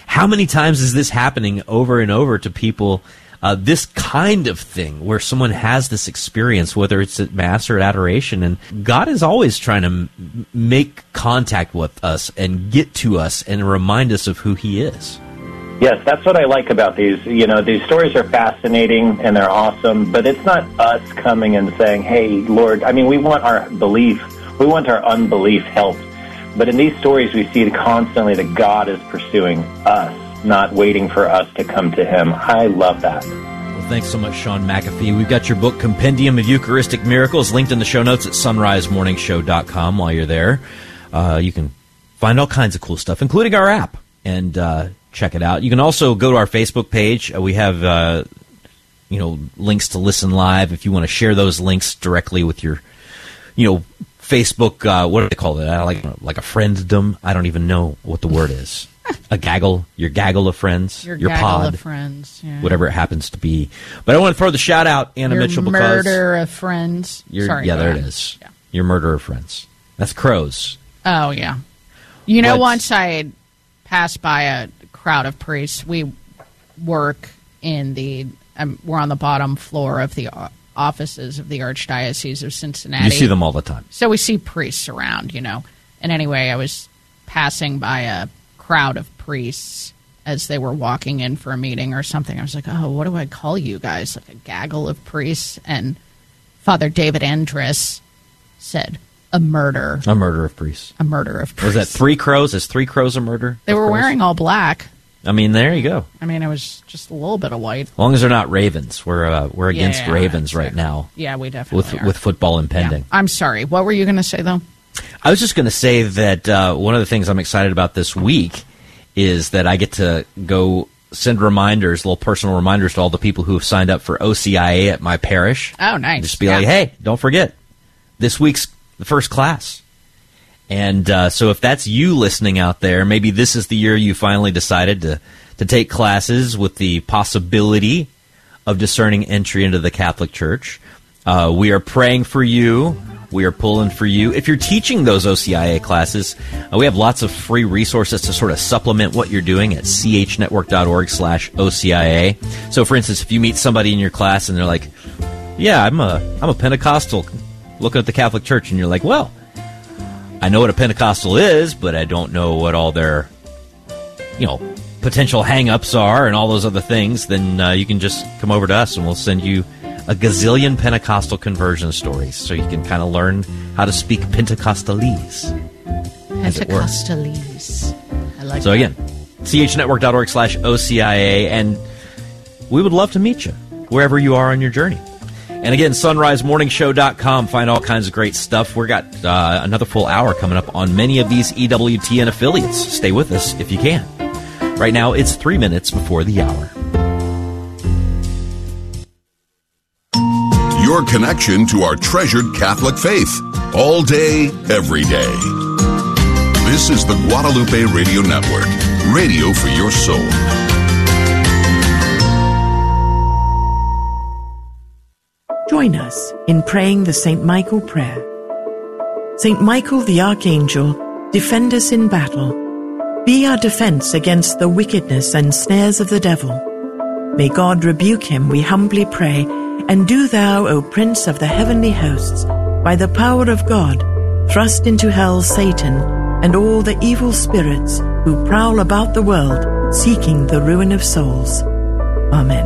How many times is this happening over and over to people, this kind of thing, where someone has this experience, whether it's at Mass or at adoration, and God is always trying to make contact with us and get to us and remind us of who He is. Yes, that's what I like about these. You know, these stories are fascinating and they're awesome, but it's not us coming and saying, hey, Lord, I mean, we want our belief, we want our unbelief helped. But in these stories, we see constantly that God is pursuing us, not waiting for us to come to Him. I love that. Well, thanks so much, Sean McAfee. We've got your book, Compendium of Eucharistic Miracles, linked in the show notes at sunrisemorningshow.com. While you're there, you can find all kinds of cool stuff, including our app, and check it out. You can also go to our Facebook page. We have links to listen live if you want to share those links directly with your, Facebook, what do they call it? Like a frienddom? I don't even know what the word is. A gaggle, your gaggle of friends, your gaggle pod, of friends, yeah. Whatever it happens to be. But I want to throw the shout out, Anna Mitchell, because murder of friends. Sorry, there it is. Yeah. Your murder of friends. That's crows. Oh yeah. Once I passed by a crowd of priests. We work in we're on the bottom floor of the offices of the Archdiocese of Cincinnati. You see them all the time. So we see priests around, And anyway, I was passing by a crowd of priests as they were walking in for a meeting or something. I was like, oh, what do I call you guys? Like a gaggle of priests. And Father David Andrus said, a murder. A murder of priests. A murder of priests. Was that 3 crows? Is 3 crows a murder? They were wearing all black. I mean, there you go. I mean, it was just a little bit of white. As long as they're not ravens. We're against ravens exactly. right now. Yeah, we definitely are. With football impending. Yeah. I'm sorry. What were you going to say, though? I was just going to say that one of the things I'm excited about this week is that I get to go send reminders, little personal reminders to all the people who have signed up for OCIA at my parish. Oh, nice. Just be like, hey, don't forget, this week's the first class. And so if that's you listening out there, maybe this is the year you finally decided to take classes with the possibility of discerning entry into the Catholic Church. We are praying for you. We are pulling for you. If you're teaching those OCIA classes, we have lots of free resources to sort of supplement what you're doing at chnetwork.org/OCIA. So, for instance, if you meet somebody in your class and they're like, yeah, I'm a Pentecostal looking at the Catholic Church, and you're like, well, I know what a Pentecostal is, but I don't know what all their, potential hang-ups are and all those other things, then you can just come over to us and we'll send you a gazillion Pentecostal conversion stories so you can kind of learn how to speak Pentecostalese. Pentecostalese. I like so that. Again, chnetwork.org/OCIA, and we would love to meet you wherever you are on your journey. And again, sunrisemorningshow.com. Find all kinds of great stuff. We've got another full hour coming up on many of these EWTN affiliates. Stay with us if you can. Right now, it's 3 minutes before the hour. Your connection to our treasured Catholic faith. All day, every day. This is the Guadalupe Radio Network. Radio for your soul. Join us in praying the St. Michael prayer. St. Michael the Archangel, defend us in battle. Be our defense against the wickedness and snares of the devil. May God rebuke him, we humbly pray, and do thou, O Prince of the heavenly hosts, by the power of God, thrust into hell Satan and all the evil spirits who prowl about the world, seeking the ruin of souls. Amen.